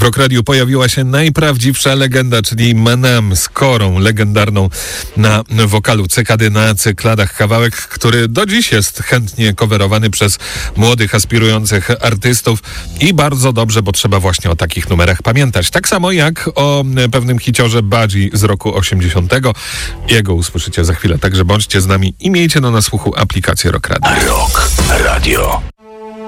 Rock Radio pojawiła się najprawdziwsza legenda, czyli Manam z Korą legendarną na wokalu, Cykady na cykladach. Kawałek, który do dziś jest chętnie coverowany przez młodych, aspirujących artystów i bardzo dobrze, bo trzeba właśnie o takich numerach pamiętać. Tak samo jak o pewnym hiciorze Budgie z roku 80. Jego usłyszycie za chwilę, także bądźcie z nami i miejcie na słuchu aplikację Rock Radio. Rock Radio.